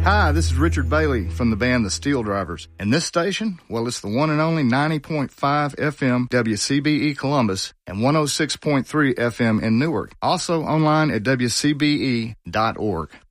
Hi, this is Richard Bailey from the band The Steel Drivers. And this station, well, it's the one and only 90.5 FM WCBE Columbus and 106.3 FM in Newark. Also online at WCBE.org.